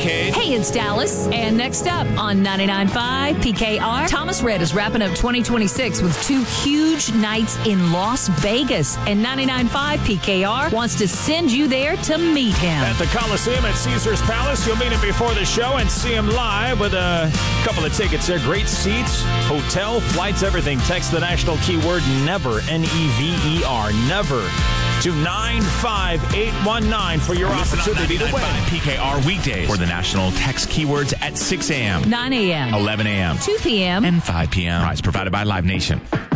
Kate. Hey, it's Dallas. And next up on 99.5 PKR, Thomas Rhett is wrapping up 2026 with 2 huge nights in Las Vegas. And 99.5 PKR wants to send you there to meet him. At the Coliseum at Caesars Palace, you'll meet him before the show and see him live with a couple of tickets there. Great seats, hotel, flights, everything. Text the national keyword NEVER, N-E-V-E-R, NEVER, to 95819 for your opportunity to win. PKR weekdays for the national text keywords at 6 a.m., 9 a.m., 11 a.m., 2 p.m., and 5 p.m. Prize provided by Live Nation.